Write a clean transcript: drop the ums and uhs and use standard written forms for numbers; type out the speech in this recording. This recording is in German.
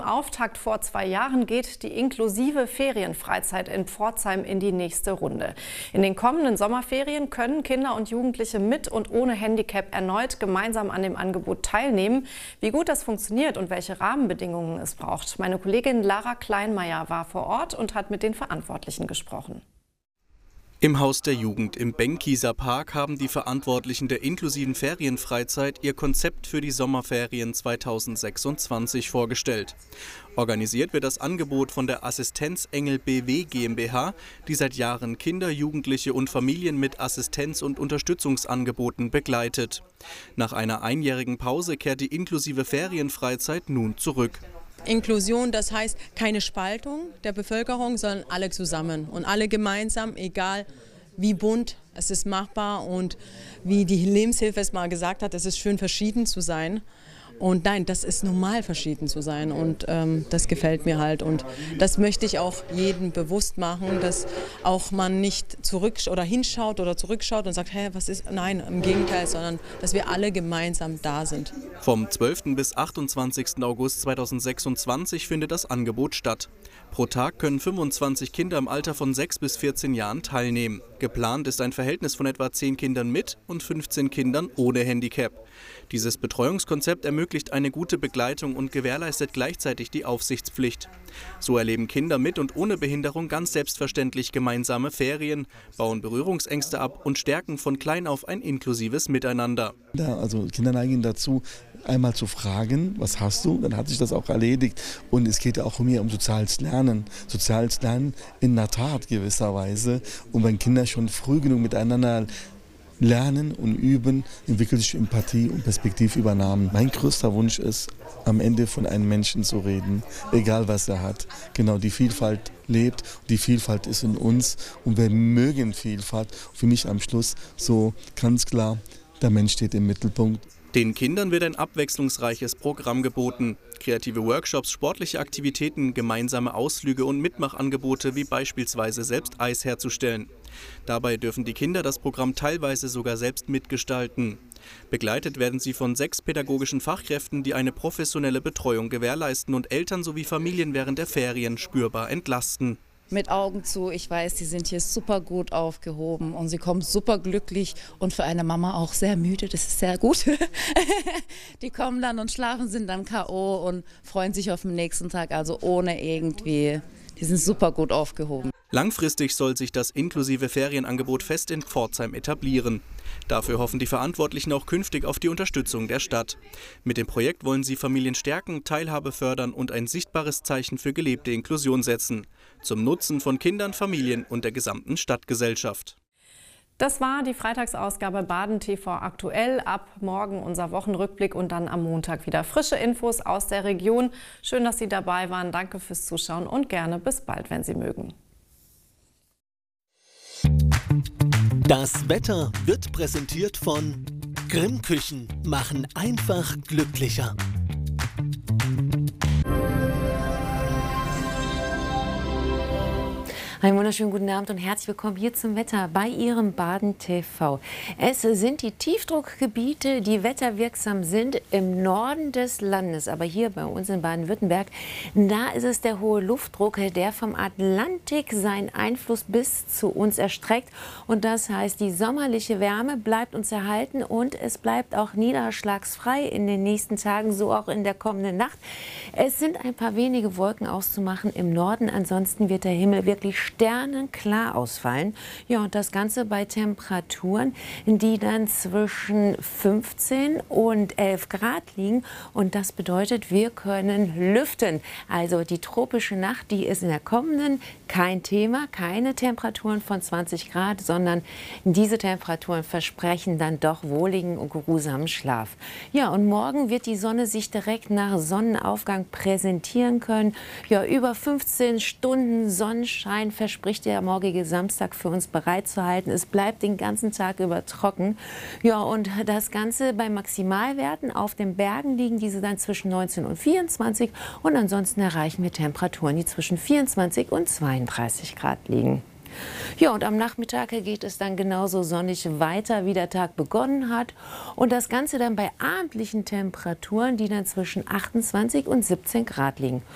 Auftakt vor 2 Jahren geht die inklusive Ferienfreizeit in Pforzheim in die nächste Runde. In den kommenden Sommerferien können Kinder und Jugendliche mit und ohne Handicap erneut gemeinsam an dem Angebot teilnehmen. Wie gut das funktioniert und welche Rahmenbedingungen es braucht. Meine Kollegin Lara Kleinmeier war vor Ort und hat mit den Verantwortlichen gesprochen. Im Haus der Jugend im Benckiser Park haben die Verantwortlichen der inklusiven Ferienfreizeit ihr Konzept für die Sommerferien 2026 vorgestellt. Organisiert wird das Angebot von der Assistenzengel BW GmbH, die seit Jahren Kinder, Jugendliche und Familien mit Assistenz- und Unterstützungsangeboten begleitet. Nach einer einjährigen Pause kehrt die inklusive Ferienfreizeit nun zurück. Inklusion, das heißt keine Spaltung der Bevölkerung, sondern alle zusammen und alle gemeinsam, egal wie bunt, es ist machbar und wie die Lebenshilfe es mal gesagt hat, es ist schön verschieden zu sein. Und nein, das ist normal, verschieden zu sein und das gefällt mir halt und das möchte ich auch jedem bewusst machen, dass auch man nicht hinschaut oder zurückschaut und sagt, hä, was ist, nein, im Gegenteil, sondern dass wir alle gemeinsam da sind. Vom 12. bis 28. August 2026 findet das Angebot statt. Pro Tag können 25 Kinder im Alter von 6 bis 14 Jahren teilnehmen. Geplant ist ein Verhältnis von etwa 10 Kindern mit und 15 Kindern ohne Handicap. Dieses Betreuungskonzept ermöglicht eine gute Begleitung und gewährleistet gleichzeitig die Aufsichtspflicht. So erleben Kinder mit und ohne Behinderung ganz selbstverständlich gemeinsame Ferien, bauen Berührungsängste ab und stärken von klein auf ein inklusives Miteinander. Ja, also Kinder neigen dazu, einmal zu fragen, was hast du, dann hat sich das auch erledigt. Und es geht ja auch mehr um soziales Lernen in der Tat gewisserweise. Und wenn Kinder schon früh genug miteinander lernen und üben, entwickelt sich Empathie und Perspektivübernahme. Mein größter Wunsch ist, am Ende von einem Menschen zu reden, egal was er hat. Genau, die Vielfalt lebt, die Vielfalt ist in uns und wir mögen Vielfalt. Für mich am Schluss so ganz klar, der Mensch steht im Mittelpunkt. Den Kindern wird ein abwechslungsreiches Programm geboten. Kreative Workshops, sportliche Aktivitäten, gemeinsame Ausflüge und Mitmachangebote wie beispielsweise selbst Eis herzustellen. Dabei dürfen die Kinder das Programm teilweise sogar selbst mitgestalten. Begleitet werden sie von 6 pädagogischen Fachkräften, die eine professionelle Betreuung gewährleisten und Eltern sowie Familien während der Ferien spürbar entlasten. Mit Augen zu, ich weiß, die sind hier super gut aufgehoben und sie kommen super glücklich und für eine Mama auch sehr müde, das ist sehr gut. Die kommen dann und schlafen, sind dann K.O. und freuen sich auf den nächsten Tag, also ohne irgendwie, die sind super gut aufgehoben. Langfristig soll sich das inklusive Ferienangebot fest in Pforzheim etablieren. Dafür hoffen die Verantwortlichen auch künftig auf die Unterstützung der Stadt. Mit dem Projekt wollen sie Familien stärken, Teilhabe fördern und ein sichtbares Zeichen für gelebte Inklusion setzen. Zum Nutzen von Kindern, Familien und der gesamten Stadtgesellschaft. Das war die Freitagsausgabe Baden TV aktuell. Ab morgen unser Wochenrückblick und dann am Montag wieder frische Infos aus der Region. Schön, dass Sie dabei waren. Danke fürs Zuschauen und gerne bis bald, wenn Sie mögen. Das Wetter wird präsentiert von Grimm Küchen. Machen einfach glücklicher. Einen wunderschönen guten Abend und herzlich willkommen hier zum Wetter bei Ihrem Baden TV. Es sind die Tiefdruckgebiete, die wetterwirksam sind im Norden des Landes. Aber hier bei uns in Baden-Württemberg, da ist es der hohe Luftdruck, der vom Atlantik seinen Einfluss bis zu uns erstreckt. Und das heißt, die sommerliche Wärme bleibt uns erhalten und es bleibt auch niederschlagsfrei in den nächsten Tagen, so auch in der kommenden Nacht. Es sind ein paar wenige Wolken auszumachen im Norden. Ansonsten wird der Himmel wirklich sternenklar ausfallen. Ja, und das Ganze bei Temperaturen, die dann zwischen 15 und 11 Grad liegen. Und das bedeutet, wir können lüften. Also die tropische Nacht, die ist in der kommenden kein Thema, keine Temperaturen von 20 Grad, sondern diese Temperaturen versprechen dann doch wohligen und geruhsamen Schlaf. Ja, und morgen wird die Sonne sich direkt nach Sonnenaufgang präsentieren können. Ja, über 15 Stunden Sonnenschein verspricht der morgige Samstag für uns bereitzuhalten. Es bleibt den ganzen Tag über trocken. Ja, und das Ganze bei Maximalwerten auf den Bergen liegen diese dann zwischen 19 und 24 und ansonsten erreichen wir Temperaturen, die zwischen 24 und 32 Grad liegen. Ja, und am Nachmittag geht es dann genauso sonnig weiter, wie der Tag begonnen hat. Und das Ganze dann bei abendlichen Temperaturen, die dann zwischen 28 und 17 Grad liegen.